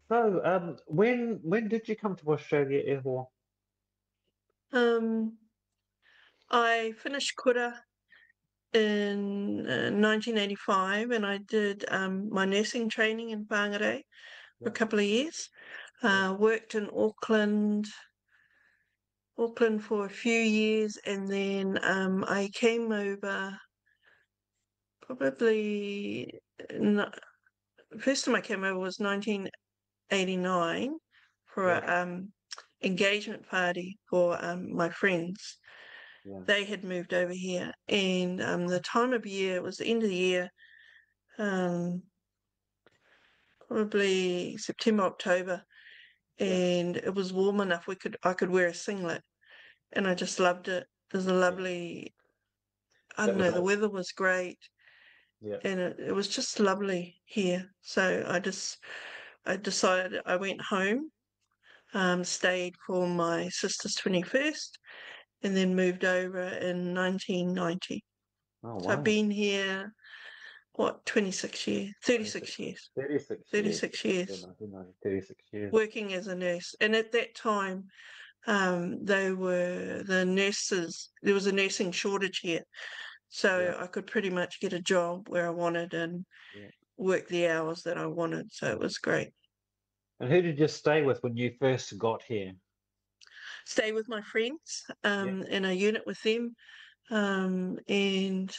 So, when did you come to Australia, Ehor? Um, I finished kura in 1985, and I did my nursing training in Whangarei for a Yeah, couple of years. yeah, Worked in Auckland for a few years, and then I came over probably. n- First time I came over was 1989 for yeah, a engagement party for my friends. yeah, They had moved over here, and the time of year, it was the end of the year, um, probably September, October, yeah, and it was warm enough I could wear a singlet, and I just loved it. There's a yeah. lovely, I That don't was know, the it. weather was great, Yeah, and it was just lovely here. So I decided I went home, stayed for my sister's 21st, and then moved over in 1990. oh So I've wow, been here, what, 26 years, 26, 36 years, 36 years. 36 Yeah, years 1990, 36 years. working as a nurse. And at that time, there was a nursing shortage here. Yeah, So I could pretty much get a job where I wanted and yeah, work the hours that I wanted. So it yeah. was great. And who did you stay with when you first got here? Stay with my friends, Yeah, in a unit with them. And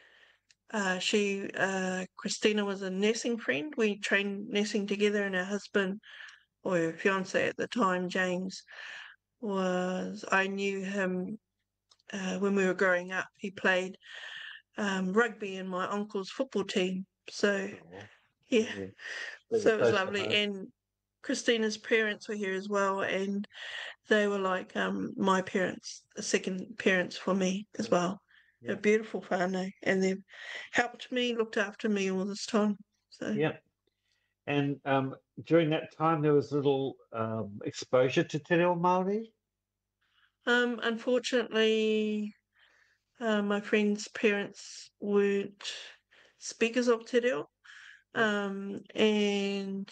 Christina was a nursing friend. We trained nursing together, and her husband, or her fiance at the time, James, I knew him when we were growing up. He played rugby in my uncle's football team. So, oh, yeah, yeah. They were so it was close to lovely. home. And Christina's parents were here as well, and they were like my parents, the second parents for me as Yeah, well. A yeah, beautiful whānau, and they've helped me, looked after me all this time. So, yeah. And during that time, there was little exposure to Te Reo Māori. unfortunately, my friend's parents weren't speakers of te reo, Yeah, and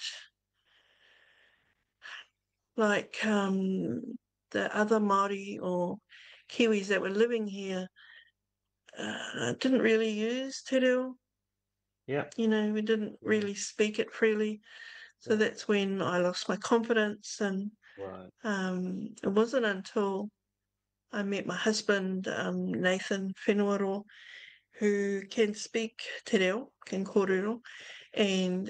like the other Māori or Kiwis that were living here didn't really use te reo. yeah, We didn't yeah, really speak it freely. So yeah. that's when I lost my confidence. And Right. it wasn't until I met my husband, Nathan Whenua, who can speak te reo, can Yeah, kōrero, and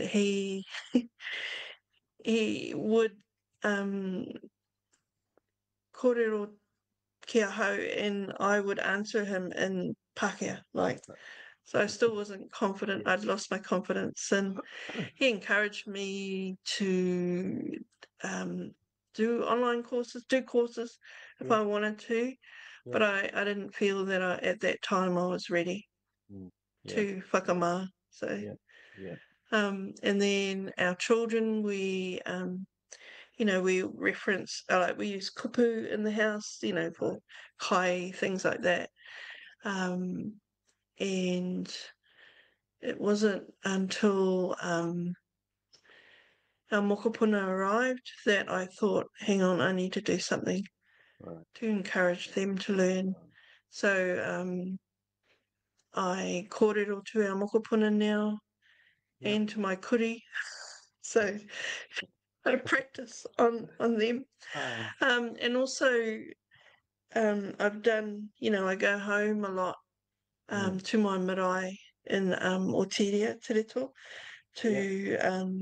he would um, kōrero kia hau, and I would answer him in Pākehā, like, so I still wasn't confident. yeah, I'd lost my confidence, and he encouraged me to um, do courses if yeah, I wanted to, yeah, but I didn't feel that at that time I was ready mm, yeah, to yeah, whakamā. So, yeah, yeah, and then our children, we reference, like we use kupu in the house, for right, kai, things like that. Um, and it wasn't until our mokopuna arrived that I thought, hang on, I need to do something right, to encourage them to learn. right. So I kōrero to our mokopuna now Yeah, and to my kuri. So I practice on them. uh, And also I've done, I go home a lot mm, to my marae in Otiria, Te Reto, yeah, to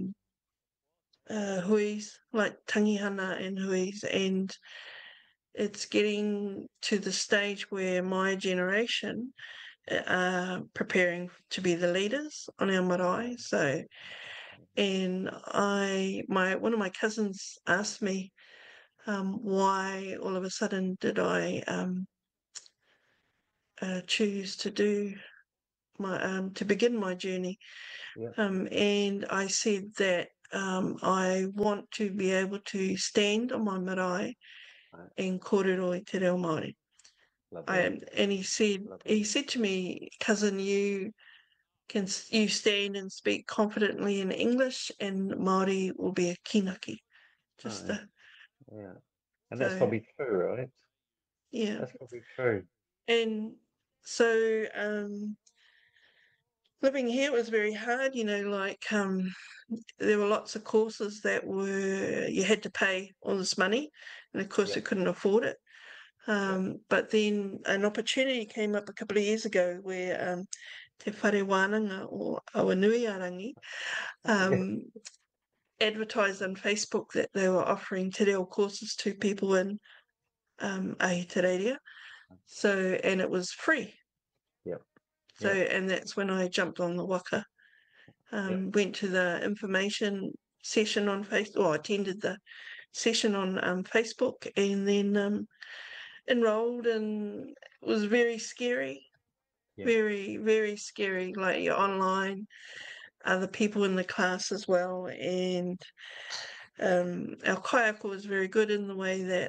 huis, like tangihana and huis, and it's getting to the stage where my generation are preparing to be the leaders on our marae. right, So, and one of my cousins asked me why all of a sudden did I choose to do to begin my journey. yeah, And I said that I want to be able to stand on my marae right. and kōrero i te reo Māori. Lovely, And he said lovely. to me, cousin, you stand and speak confidently in English, and Māori will be a kinaki. Just Right. Yeah. And that's so probably true, right? yeah, That's probably true. and so living here was very hard. Like there were lots of courses that were you had to pay all this money, and of course Yeah. we couldn't afford it. Yeah. But then an opportunity came up a couple of years ago where Te Whare Wānanga or Awanuiarangi Yeah. advertised on Facebook that they were offering te reo courses to people in Ahitereiria. So, and it was free. Yep. So, Yep. and that's when I jumped on the waka. Yep. Went to the information session on Facebook, or attended the session on Facebook, and then enrolled, and it was very scary. Yep. Very, very scary. Like you're online, other people in the class as well, and our kaiako was very good in the way that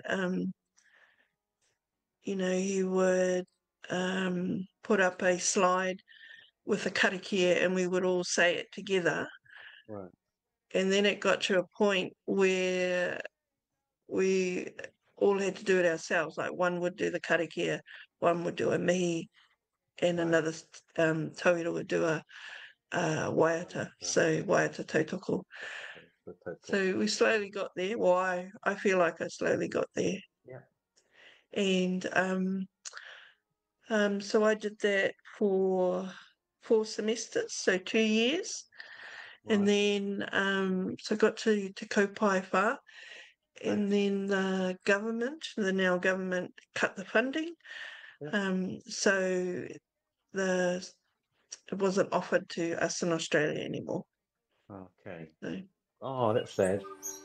he would put up a slide with a karakia, and we would all say it together. Right. And then it got to a point where we all had to do it ourselves. Like one would do the karakia, one would do a mihi, and Right. another tauira would do a waiata, so waiata tautoko. So we slowly got there. Well, I feel like I slowly got there. Yeah. And so I did that for 4 semesters, so 2 years. Right. And then so I got to Te Kaupai Wha, and then the now government cut the funding. Yeah. So it wasn't offered to us in Australia anymore. Okay. So, Oh, that's sad.